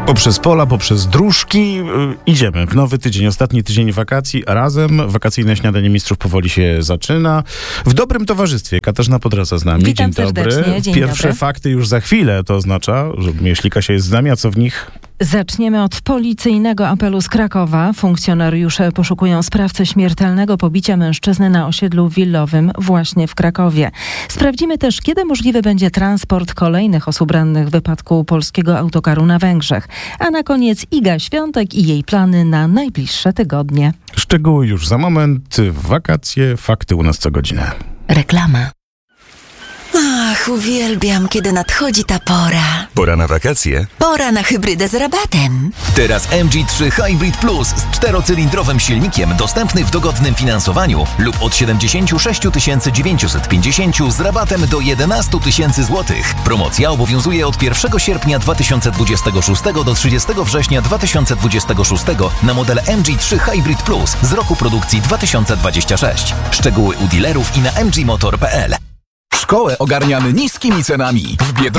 Poprzez pola, poprzez dróżki idziemy w nowy tydzień, ostatni tydzień wakacji, a razem wakacyjne śniadanie mistrzów powoli się zaczyna. W dobrym towarzystwie. Katarzyna Podraza z nami. Witam Dzień dobry. serdecznie. Dzień Pierwsze dobry. fakty już za chwilę, to oznacza, że Myślika się jest z nami, a co w nich? Zaczniemy od policyjnego apelu z Krakowa. Funkcjonariusze poszukują sprawcy śmiertelnego pobicia mężczyzny na osiedlu willowym właśnie w Krakowie. Sprawdzimy też, kiedy możliwy będzie transport kolejnych osób rannych w wypadku polskiego autokaru na Węgrzech. A na koniec Iga Świątek i jej plany na najbliższe tygodnie. Szczegóły już za moment. Wakacje, fakty u nas co godzinę. Reklama. Ach, uwielbiam, kiedy nadchodzi ta pora. Pora na wakacje? Pora na hybrydę z rabatem. Teraz MG3 Hybrid Plus z 4-cylindrowym silnikiem dostępny w dogodnym finansowaniu lub od 76 950 z rabatem do 11 000 zł. Promocja obowiązuje od 1 sierpnia 2026 do 30 września 2026 na modele MG3 Hybrid Plus z roku produkcji 2026. Szczegóły u dealerów i na mgmotor.pl. Szkołę ogarniamy niskimi cenami. W